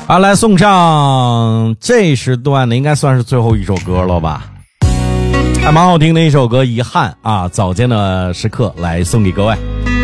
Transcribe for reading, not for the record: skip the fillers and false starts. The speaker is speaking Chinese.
好，来送上这时段的应该算是最后一首歌了吧，还蛮好听的一首歌，遗憾啊，早间的时刻来送给各位。